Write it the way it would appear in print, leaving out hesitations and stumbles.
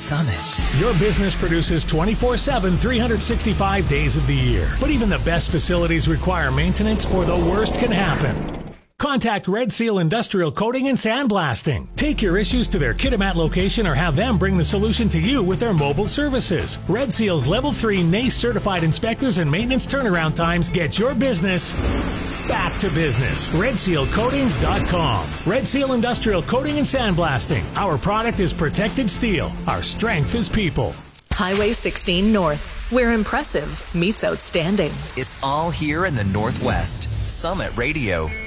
Summit. Your business produces 24/7, 365 days of the year. But even the best facilities require maintenance or the worst can happen. Contact Red Seal Industrial Coating and Sandblasting. Take your issues to their Kitimat location or have them bring the solution to you with their mobile services. Red Seal's Level 3 NACE certified inspectors and maintenance turnaround times get your business back to business. RedSealCoatings.com. Red Seal Industrial Coating and Sandblasting. Our product is protected steel. Our strength is people. Highway 16 North, where impressive meets outstanding. It's all here in the Northwest. Summit Radio.